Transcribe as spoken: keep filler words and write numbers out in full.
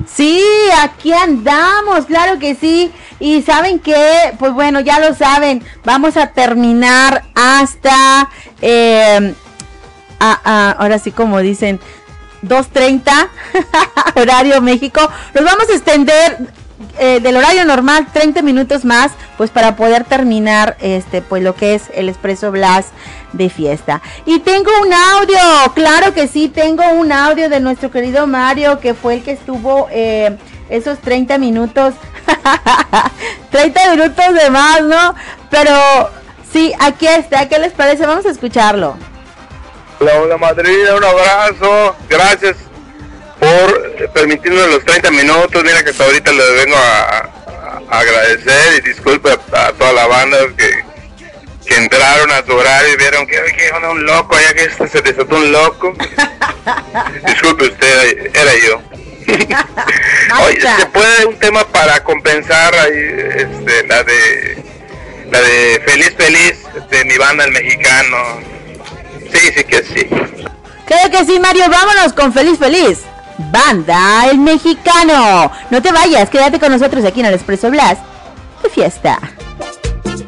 Sí, aquí andamos, claro que sí. Y saben qué, pues bueno, ya lo saben, vamos a terminar hasta, eh, a, a, ahora sí como dicen, dos treinta, horario México. Nos vamos a extender eh, del horario normal treinta minutos más, pues para poder terminar este, pues lo que es el Expreso Blas de fiesta. Y tengo un audio, claro que sí, tengo un audio de nuestro querido Mario, que fue el que estuvo eh, esos treinta minutos, treinta minutos de más, ¿no? Pero sí, aquí está, ¿qué les parece? Vamos a escucharlo. Hola, hola Madrid, un abrazo, gracias por permitirnos los treinta minutos. Mira que hasta ahorita les vengo a, a agradecer y disculpe a, a toda la banda que, que entraron a su horario y vieron que, que era un loco, allá que este se desató un loco. Disculpe usted, era yo. Oye, ¿se puede un tema para compensar ahí, este, la de la de Feliz Feliz de mi banda El Mexicano? Sí, sí que sí. Creo que sí, Mario, vámonos con Feliz Feliz, Banda El Mexicano. No te vayas, quédate con nosotros aquí en el Expreso Blas de fiesta.